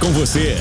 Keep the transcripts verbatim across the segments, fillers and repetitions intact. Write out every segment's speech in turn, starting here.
com você.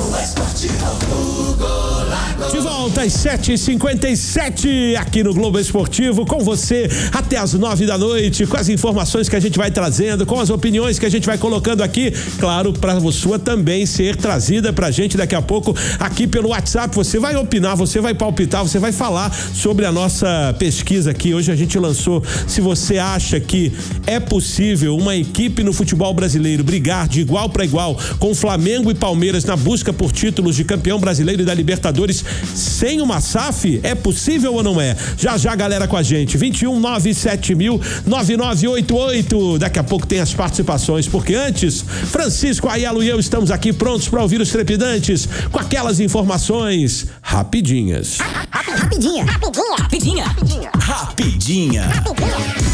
De volta às sete e cinquenta e sete aqui no Globo Esportivo, com você até as nove da noite, com as informações que a gente vai trazendo, com as opiniões que a gente vai colocando aqui, claro, para a sua também ser trazida pra gente daqui a pouco aqui pelo WhatsApp. Você vai opinar, você vai palpitar, você vai falar sobre a nossa pesquisa aqui. Hoje a gente lançou, se você acha que é possível uma equipe no futebol brasileiro brigar de igual para igual com Flamengo e Palmeiras na busca por títulos de campeão brasileiro e da Libertadores sem uma S A F, é possível ou não é? Já já, galera, com a gente, vinte e um, nove sete mil, nove nove oito oito. Daqui a pouco tem as participações, porque antes, Francisco Aiello e eu estamos aqui prontos para ouvir os trepidantes com aquelas informações rapidinhas. Rapidinha. Rapidinha. Rapidinha. Rapidinha. Rapidinha. Rapidinha.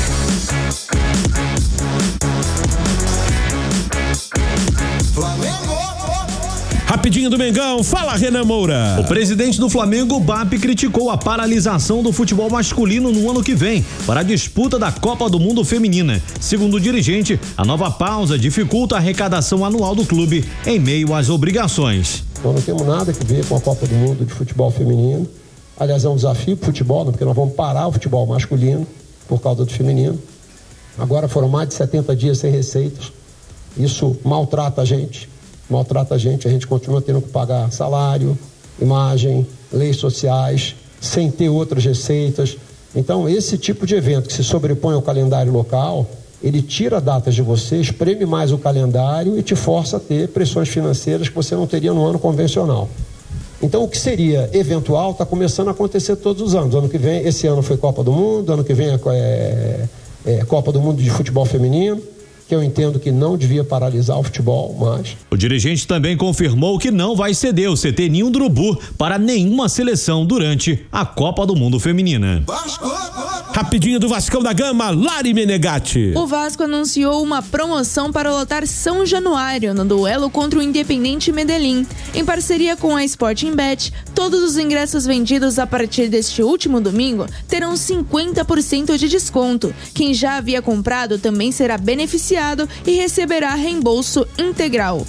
Rapidinho do Mengão, fala Renan Moura. O presidente do Flamengo, B A P, criticou a paralisação do futebol masculino no ano que vem para a disputa da Copa do Mundo Feminina. Segundo o dirigente, a nova pausa dificulta a arrecadação anual do clube em meio às obrigações. Nós não temos nada que ver com a Copa do Mundo de futebol feminino. Aliás, é um desafio para o futebol, porque nós vamos parar o futebol masculino por causa do feminino. Agora foram mais de setenta dias sem receitas. Isso maltrata a gente. maltrata a gente, a gente continua tendo que pagar salário, imagem, leis sociais, sem ter outras receitas. Então, esse tipo de evento que se sobrepõe ao calendário local, ele tira datas de você, espreme mais o calendário e te força a ter pressões financeiras que você não teria no ano convencional. Então, o que seria eventual está começando a acontecer todos os anos. Ano que vem, esse ano foi Copa do Mundo, ano que vem é, é, é Copa do Mundo de futebol feminino, que eu entendo que não devia paralisar o futebol, mas... O dirigente também confirmou que não vai ceder o C T Ninho do Urubu para nenhuma seleção durante a Copa do Mundo Feminina. Rapidinho do Vascão da Gama, Lari Menegatti. O Vasco anunciou uma promoção para lotar São Januário no duelo contra o Independente Medellín. Em parceria com a Sporting Bet, todos os ingressos vendidos a partir deste último domingo terão cinquenta por cento de desconto. Quem já havia comprado também será beneficiado e receberá reembolso integral.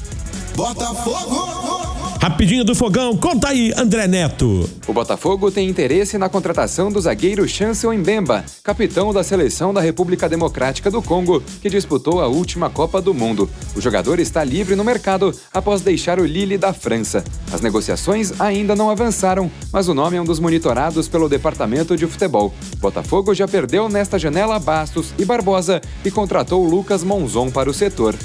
Botafogo! Rapidinho do Fogão, conta aí, André Neto. O Botafogo tem interesse na contratação do zagueiro Chancel Mbemba, capitão da seleção da República Democrática do Congo, que disputou a última Copa do Mundo. O jogador está livre no mercado após deixar o Lille da França. As negociações ainda não avançaram, mas o nome é um dos monitorados pelo Departamento de Futebol. Botafogo já perdeu nesta janela Bastos e Barbosa e contratou Lucas Monzon para o setor.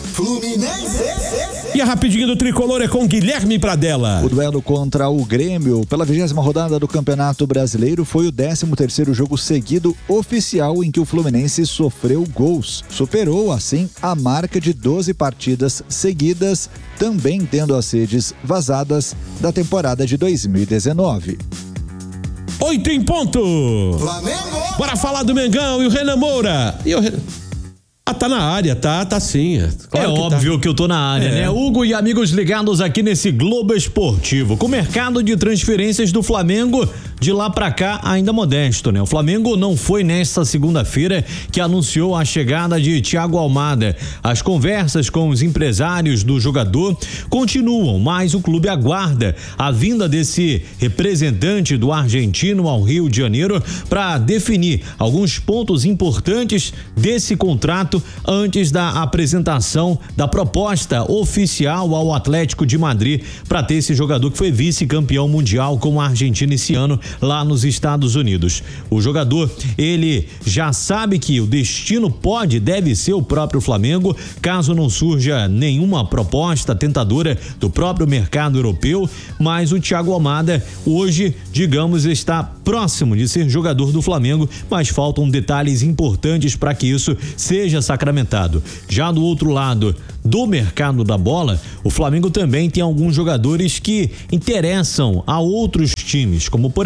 E a rapidinha do Tricolor é com Guilherme Pradella. O duelo contra o Grêmio pela vigésima rodada do Campeonato Brasileiro foi o décimo terceiro jogo seguido oficial em que o Fluminense sofreu gols. Superou, assim, a marca de doze partidas seguidas, também tendo as redes vazadas da temporada de dois mil e dezenove. Oito em ponto. Flamengo. Bora falar do Mengão e o Renan Moura. E o Renan... Ah, tá na área, tá, tá sim. Claro é que óbvio tá. que eu tô na área, é. né? Hugo e amigos ligados aqui nesse Globo Esportivo. Com o mercado de transferências do Flamengo, de lá pra cá, ainda modesto, né? O Flamengo não foi nesta segunda-feira que anunciou a chegada de Thiago Almada. As conversas com os empresários do jogador continuam, mas o clube aguarda a vinda desse representante do argentino ao Rio de Janeiro para definir alguns pontos importantes desse contrato antes da apresentação da proposta oficial ao Atlético de Madrid para ter esse jogador que foi vice-campeão mundial com a Argentina esse ano lá nos Estados Unidos. O jogador, ele já sabe que o destino pode, deve ser o próprio Flamengo, caso não surja nenhuma proposta tentadora do próprio mercado europeu, mas o Thiago Almada hoje, digamos, está próximo de ser jogador do Flamengo, mas faltam detalhes importantes para que isso seja sacramentado. Já do outro lado do mercado da bola, o Flamengo também tem alguns jogadores que interessam a outros times, como por exemplo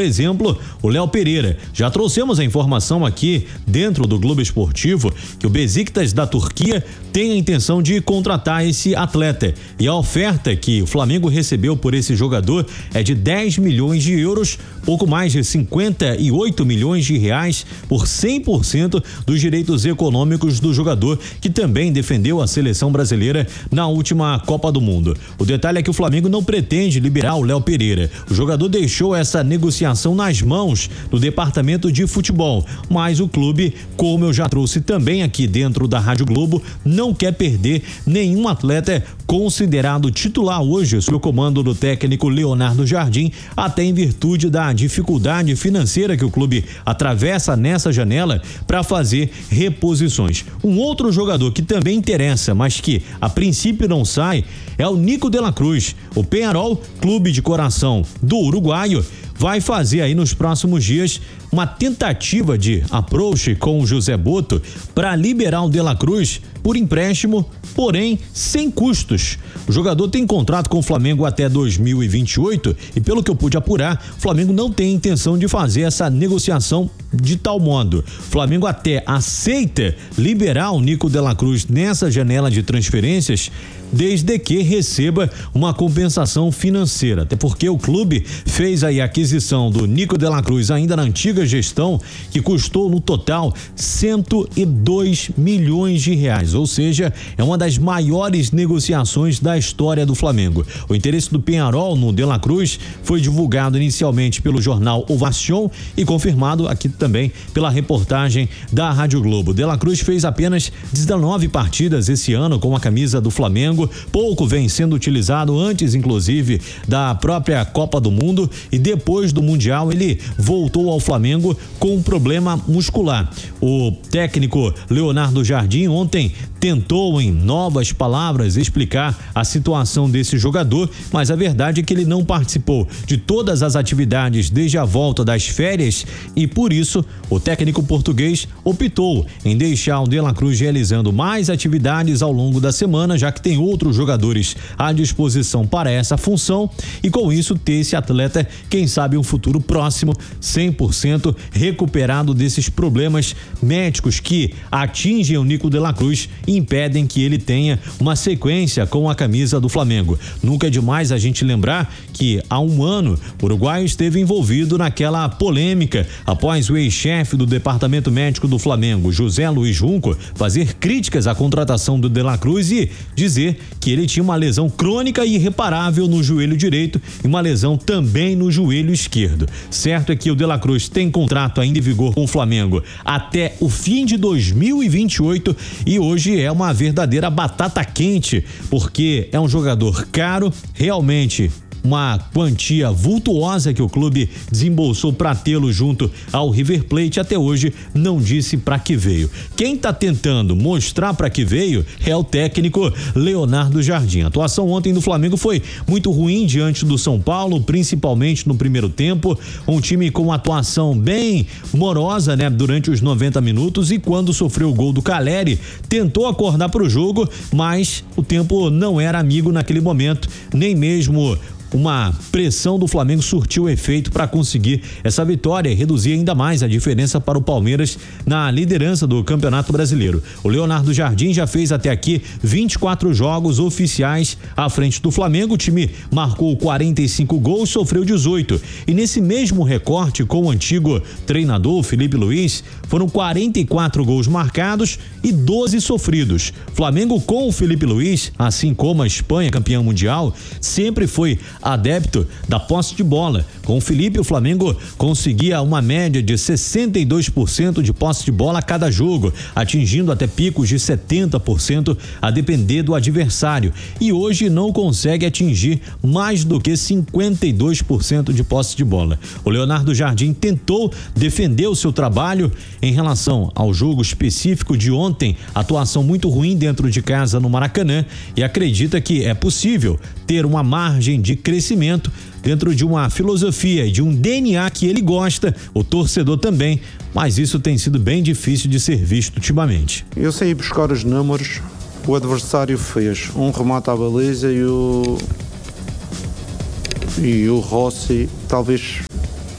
exemplo, o Léo Pereira. Já trouxemos a informação aqui dentro do Globo Esportivo que o Besiktas da Turquia tem a intenção de contratar esse atleta. E a oferta que o Flamengo recebeu por esse jogador é de dez milhões de euros, pouco mais de cinquenta e oito milhões de reais por cem por cento dos direitos econômicos do jogador, que também defendeu a seleção brasileira na última Copa do Mundo. O detalhe é que o Flamengo não pretende liberar o Léo Pereira. O jogador deixou essa negociação nas mãos do departamento de futebol, mas o clube, como eu já trouxe também aqui dentro da Rádio Globo, não quer perder nenhum atleta considerado titular hoje sob o comando do técnico Leonardo Jardim, até em virtude da dificuldade financeira que o clube atravessa nessa janela para fazer reposições. Um outro jogador que também interessa, mas que a princípio não sai, é o Nico de la Cruz. O Peñarol, clube de coração do uruguaio, vai fazer aí nos próximos dias uma tentativa de approach com o José Boto para liberar o De La Cruz por empréstimo, porém sem custos. O jogador tem contrato com o Flamengo até dois mil e vinte e oito e, pelo que eu pude apurar, o Flamengo não tem intenção de fazer essa negociação de tal modo. O Flamengo até aceita liberar o Nico de la Cruz nessa janela de transferências, desde que receba uma compensação financeira, até porque o clube fez aí a aquisição do Nico de la Cruz ainda na antiga gestão, que custou no total cento e dois milhões de reais, ou seja, é uma das maiores negociações da história do Flamengo. O interesse do Peñarol no De La Cruz foi divulgado inicialmente pelo jornal Ovación e confirmado aqui também pela reportagem da Rádio Globo. De La Cruz fez apenas dezenove partidas esse ano com a camisa do Flamengo, pouco vem sendo utilizado antes, inclusive, da própria Copa do Mundo, e depois do Mundial ele voltou ao Flamengo com um problema muscular. O técnico Leonardo Jardim ontem tentou, em novas palavras, explicar a situação desse jogador, mas a verdade é que ele não participou de todas as atividades desde a volta das férias e, por isso, o técnico português optou em deixar o De La Cruz realizando mais atividades ao longo da semana, já que tem outros jogadores à disposição para essa função, e com isso ter esse atleta, quem sabe um futuro próximo, cem por cento recuperado desses problemas médicos que atingem o Nico de la Cruz e impedem que ele tenha uma sequência com a camisa do Flamengo. Nunca é demais a gente lembrar que há um ano o uruguaio esteve envolvido naquela polêmica após o ex-chefe do departamento médico do Flamengo, José Luiz Junco, fazer críticas à contratação do De La Cruz e dizer que ele tinha uma lesão crônica e irreparável no joelho direito e uma lesão também no joelho esquerdo. Certo é que o De La Cruz tem contrato ainda em vigor com o Flamengo até o fim de dois mil e vinte e oito e hoje é uma verdadeira batata quente, porque é um jogador caro, realmente uma quantia vultuosa que o clube desembolsou para tê-lo junto ao River Plate, até hoje não disse para que veio. Quem está tentando mostrar para que veio é o técnico Leonardo Jardim. A atuação ontem do Flamengo foi muito ruim diante do São Paulo, principalmente no primeiro tempo, um time com atuação bem morosa, né, durante os noventa minutos, e quando sofreu o gol do Caleri, tentou acordar para o jogo, mas o tempo não era amigo naquele momento, nem mesmo uma pressão do Flamengo surtiu efeito para conseguir essa vitória e reduzir ainda mais a diferença para o Palmeiras na liderança do Campeonato Brasileiro. O Leonardo Jardim já fez até aqui vinte e quatro jogos oficiais à frente do Flamengo. O time marcou quarenta e cinco gols, sofreu dezoito. E nesse mesmo recorte com o antigo treinador Felipe Luiz, foram quarenta e quatro gols marcados e doze sofridos. Flamengo com o Felipe Luiz, assim como a Espanha, campeã mundial, sempre foi adepto da posse de bola. Com o Felipe, o Flamengo conseguia uma média de sessenta e dois por cento de posse de bola a cada jogo, atingindo até picos de setenta por cento a depender do adversário. E hoje não consegue atingir mais do que cinquenta e dois por cento de posse de bola. O Leonardo Jardim tentou defender o seu trabalho em relação ao jogo específico de ontem, atuação muito ruim dentro de casa no Maracanã, e acredita que é possível ter uma margem de crescimento dentro de uma filosofia e de um D N A que ele gosta, o torcedor também, mas isso tem sido bem difícil de ser visto ultimamente. Eu saí buscar os números, o adversário fez um remate à baliza e o e o Rossi talvez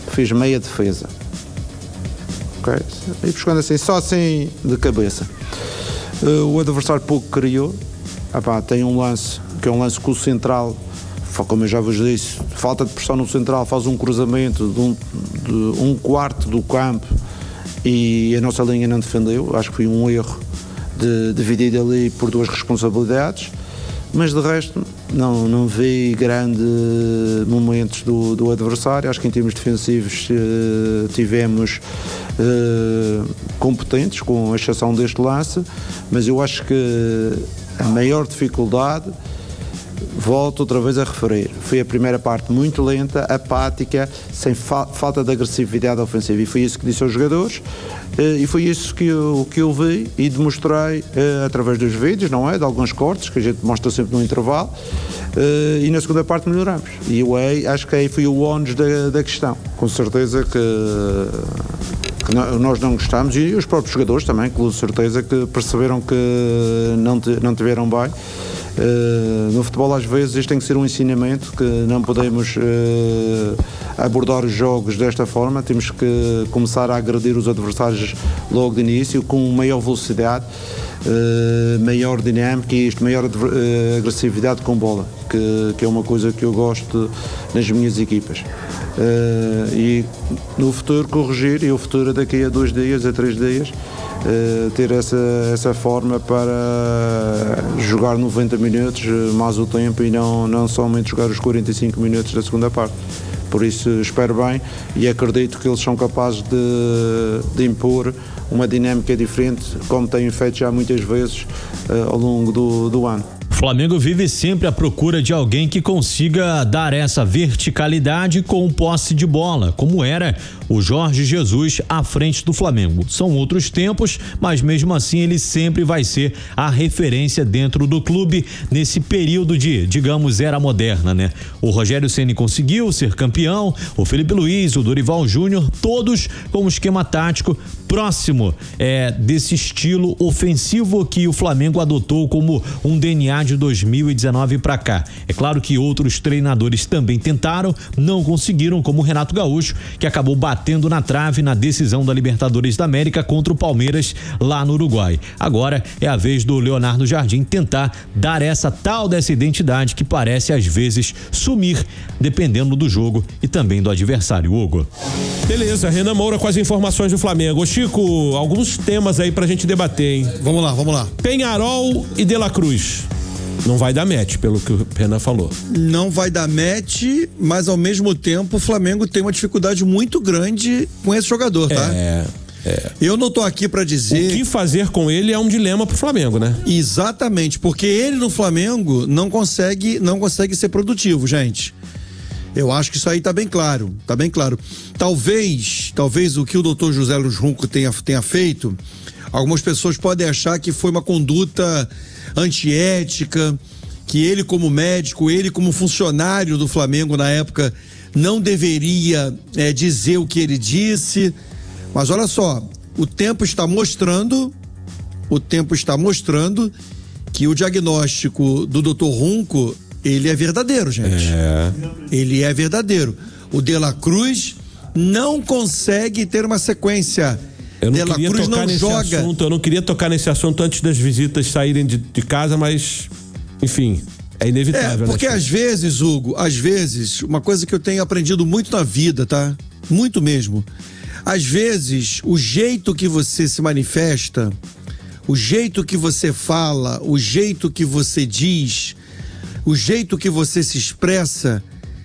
fiz meia defesa. Ok? E buscando assim, só assim de cabeça. Uh, o adversário pouco criou. Epá, tem um lance, que é um lance com o central, como eu já vos disse, falta de pressão no central, faz um cruzamento de um, de um quarto do campo e a nossa linha não defendeu. Acho que foi um erro de dividir ali por duas responsabilidades, mas de resto não, não vi grandes momentos do, do adversário. Acho que em termos defensivos uh, tivemos uh, competentes, com exceção deste lance, mas eu acho que a maior dificuldade, volto outra vez a referir, foi a primeira parte muito lenta, apática, sem fa- falta de agressividade ofensiva, e foi isso que disse aos jogadores, eh, e foi isso que eu, que eu vi e demonstrei eh, através dos vídeos, não é? De alguns cortes, que a gente mostra sempre no intervalo, eh, e na segunda parte melhoramos. E eu aí, acho que aí foi o ónus da, da questão. Com certeza que, que nós não gostamos, e os próprios jogadores também, com certeza que perceberam que não, te, não tiveram bem. Uh, no futebol às vezes isto tem que ser um ensinamento, que não podemos uh, abordar os jogos desta forma, temos que começar a agredir os adversários logo de início, com maior velocidade, uh, maior dinâmica e isto, maior uh, agressividade com bola, que, que é uma coisa que eu gosto nas minhas equipas. Uh, e no futuro corrigir, e o futuro daqui a dois dias, a três dias, Uh, ter essa, essa forma para jogar noventa minutos mais o tempo, e não, não somente jogar os quarenta e cinco minutos da segunda parte. Por isso espero bem e acredito que eles são capazes de, de impor uma dinâmica diferente, como têm feito já muitas vezes uh, ao longo do, do ano. O Flamengo vive sempre à procura de alguém que consiga dar essa verticalidade com posse de bola, como era o Jorge Jesus à frente do Flamengo. São outros tempos, mas mesmo assim ele sempre vai ser a referência dentro do clube nesse período de, digamos, era moderna, né? O Rogério Ceni conseguiu ser campeão, o Felipe Luiz, o Dorival Júnior, todos com um esquema tático próximo é, desse estilo ofensivo que o Flamengo adotou como um D N A de dois mil e dezenove para cá. É claro que outros treinadores também tentaram, não conseguiram, como o Renato Gaúcho, que acabou batendo na trave na decisão da Libertadores da América contra o Palmeiras lá no Uruguai. Agora é a vez do Leonardo Jardim tentar dar essa tal dessa identidade que parece às vezes sumir dependendo do jogo e também do adversário. Hugo. Beleza, Renan Moura com as informações do Flamengo. Ô Chico, alguns temas aí pra gente debater, hein? Vamos lá, vamos lá. Penharol e De La Cruz. Não vai dar match, pelo que o Renan falou. Não vai dar match, mas ao mesmo tempo o Flamengo tem uma dificuldade muito grande com esse jogador, tá? É, é. Eu não tô aqui pra dizer... O que fazer com ele é um dilema pro Flamengo, né? Exatamente, porque ele no Flamengo não consegue, não consegue ser produtivo, gente. Eu acho que isso aí tá bem claro, tá bem claro. Talvez, talvez o que o doutor José Luiz Runco tenha, tenha feito, algumas pessoas podem achar que foi uma conduta antiética, que ele como médico, ele como funcionário do Flamengo na época, não deveria é, dizer o que ele disse. Mas olha só, o tempo está mostrando, o tempo está mostrando que o diagnóstico do doutor Runco, ele é verdadeiro, gente. É. Ele é verdadeiro. O De La Cruz não consegue ter uma sequência. Eu não De La queria Cruz tocar não nesse joga. assunto, eu não queria tocar nesse assunto antes das visitas saírem de, de casa, mas, enfim, é inevitável. É, porque né? às vezes, Hugo, às vezes, uma coisa que eu tenho aprendido muito na vida, tá? Muito mesmo. Às vezes, o jeito que você se manifesta, o jeito que você fala, o jeito que você diz, o jeito que você se expressa,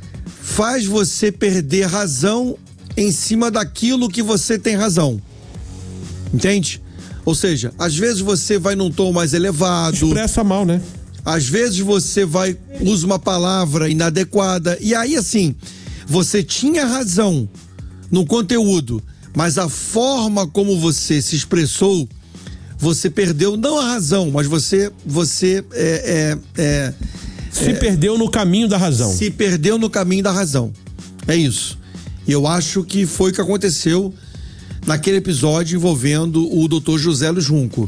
faz você perder razão em cima daquilo que você tem razão. Entende? Ou seja, às vezes você vai num tom mais elevado. Expressa mal, né? Às vezes você vai, usa uma palavra inadequada. E aí, assim, você tinha razão no conteúdo, mas a forma como você se expressou, você perdeu não a razão, mas você, você é, é, é, se é, perdeu no caminho da razão. Se perdeu no caminho da razão. É isso. E eu acho que foi o que aconteceu naquele episódio envolvendo o doutor José Luiz Runco.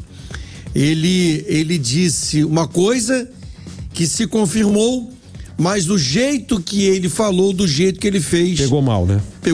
Ele, ele disse uma coisa que se confirmou, mas do jeito que ele falou, do jeito que ele fez... Pegou mal, né? Pegou